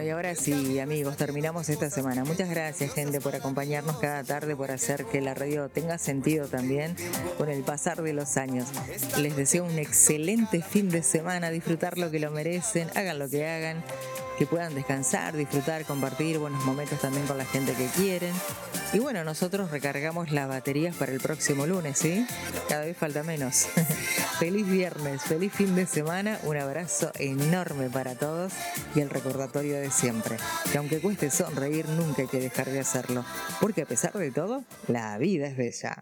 y ahora sí, amigos, terminamos esta semana. Muchas gracias, gente, por acompañarnos cada tarde, por hacer que la radio tenga sentido también con el pasar de los años. Les deseo un excelente fin de semana, disfrutar lo que lo merecen, hagan lo que hagan, que puedan descansar, disfrutar, compartir buenos momentos también con la gente que quieren. Y bueno, nosotros recargamos las baterías para el próximo lunes, ¿sí? Cada vez falta menos. Feliz viernes, feliz fin de semana, un abrazo enorme para todos y el recordatorio de siempre, que aunque cueste sonreír, nunca hay que dejar de hacerlo, porque a pesar de todo, la vida es bella.